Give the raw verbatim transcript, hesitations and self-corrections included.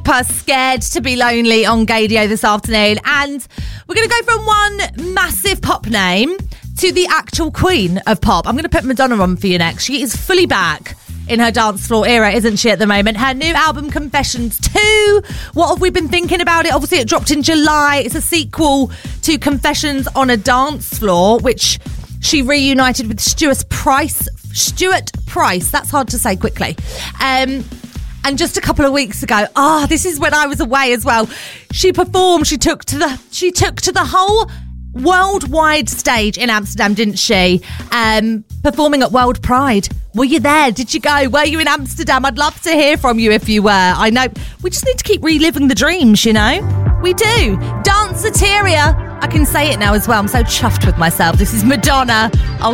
super scared to be lonely on Gaydio this afternoon. And we're going to go from one massive pop name to the actual queen of pop. I'm going to put Madonna on for you next. She is fully back in her dance floor era, isn't she, at the moment? Her new album, Confessions two. What have we been thinking about it? Obviously, it dropped in July. It's a sequel to Confessions on a Dance Floor, which she reunited with Stuart Price. Stuart Price. That's hard to say quickly. Um, and just a couple of weeks ago, ah, oh, this is when I was away as well. She performed. She took to the. She took to the whole worldwide stage in Amsterdam, didn't she? Um, performing at World Pride. Were you there? Did you go? Were you in Amsterdam? I'd love to hear from you if you were. I know we just need to keep reliving the dreams, you know? We do. Danceteria. I can say it now as well. I'm so chuffed with myself. This is Madonna. I'll